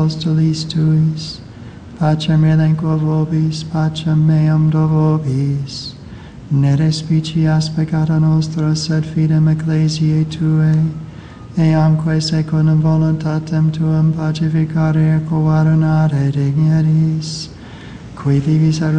Apostolis tuis, pacem elenco vobis, pacem meam do vobis. Ne respicias peccata nostra, sed fidem ecclesiae Tuae, eamque secundum voluntatem Tuam pacificare et coadunare digneris, qui vivis et